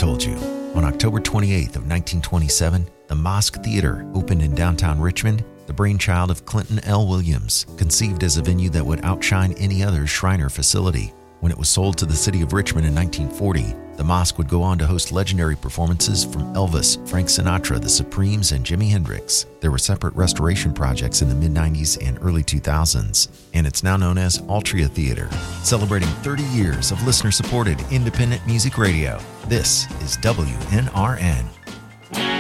told you. On October 28th of 1927, the Mosque Theater opened in downtown Richmond, the brainchild of Clinton L. Williams, conceived as a venue that would outshine any other Shriner facility. When it was sold to the city of Richmond in 1940, the mosque would go on to host legendary performances from Elvis, Frank Sinatra, the Supremes, and Jimi Hendrix. There were separate restoration projects in the mid-90s and early 2000s, and it's now known as Altria Theater, celebrating 30 years of listener-supported independent music radio. This is WNRN.